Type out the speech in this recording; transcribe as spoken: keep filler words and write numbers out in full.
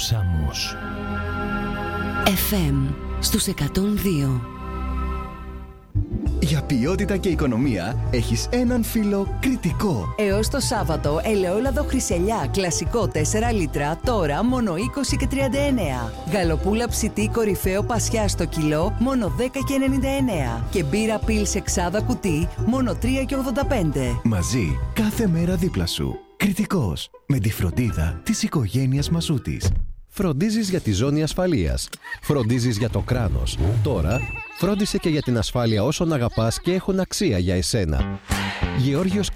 Σάμος. εφ εμ στους εκατόν δύο. Για ποιότητα και οικονομία έχεις έναν φίλο Κρητικό. Έως το Σάββατο, ελαιόλαδο Χρυσελιά, κλασικό τέσσερα λίτρα, τώρα μόνο είκοσι και τριάντα εννέα. Γαλοπούλα ψητή κορυφαίο πασιά στο κιλό, μόνο δέκα και ενενήντα εννέα. Και μπύρα πιλς εξάδα κουτί, μόνο τρία και ογδόντα πέντε. Μαζί, κάθε μέρα δίπλα σου. Κρητικός, με τη φροντίδα της οικογένειας Μασούτης. Φροντίζεις για τη ζώνη ασφαλείας. Φροντίζεις για το κράνος. Τώρα, φρόντισε και για την ασφάλεια όσων αγαπάς και έχουν αξία για εσένα. Γεώργιος